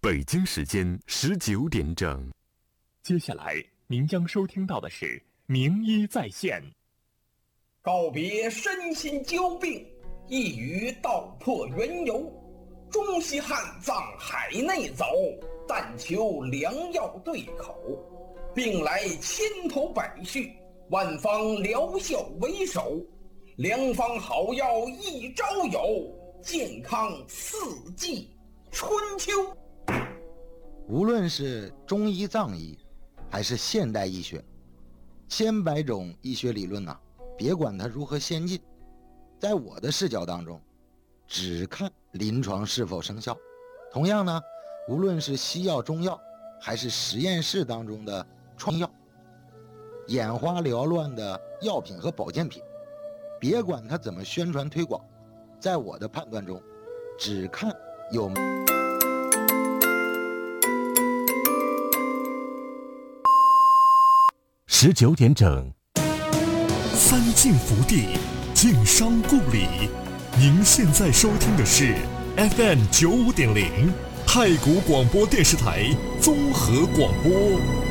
北京时间19点整。 接下来您将收听到的是名医在线。 告别身心交病，一语道破缘由。中西汉藏海内走，但求良药对口。病来千头百绪，万方疗效为首。良方好药一朝有，健康四季春秋。 无论是中医藏医还是现代医学，千百种医学理论别管它如何先进，在我的视角当中只看临床是否生效。同样呢，无论是西药中药还是实验室当中的创药，眼花缭乱的药品和保健品，别管它怎么宣传推广，在我的判断中只看有 19点整。 三晋福地，晋商故里。您现在收听的是 FM 95.0太谷广播电视台综合广播。